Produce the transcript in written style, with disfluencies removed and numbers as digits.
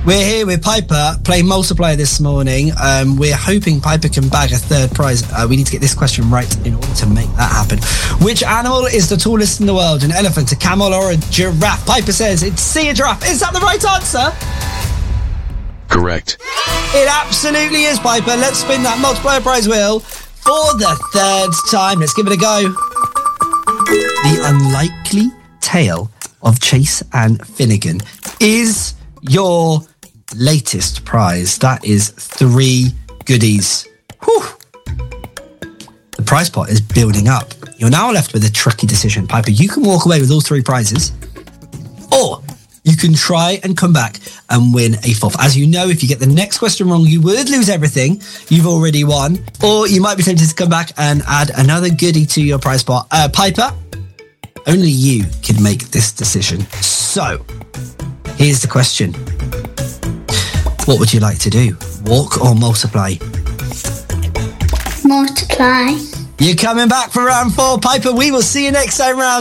We're here with Piper playing multiplayer this morning. We're hoping Piper can bag a third prize. We need to get this question right in order to make that happen. Which animal is the tallest in the world? An elephant, a camel, or a giraffe? Piper says it's C, a giraffe. Is that the right answer? Correct. It absolutely is, Piper. Let's spin that multiplier prize wheel for the third time. Let's give it a go. The Unlikely Tale of Chase and Finnegan is your latest prize. That is 3 goodies. Whew. The prize pot is building up. You're now left with a tricky decision, Piper. You can walk away with all 3 prizes, or you can try and come back and win a 4th. As you know, if you get the next question wrong, you would lose everything. You've already won. Or you might be tempted to come back and add another goodie to your prize pot. Piper, only you can make this decision. So, here's the question. What would you like to do? Walk or multiply? Multiply. You're coming back for round 4, Piper. We will see you next time round.